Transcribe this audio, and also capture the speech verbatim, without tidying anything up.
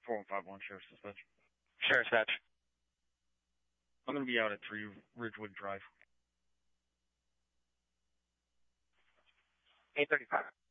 four one five one, Sheriff's Dispatch. Sheriff's Dispatch. I'm going to be out at three Ridgewood Drive. eight thirty-five.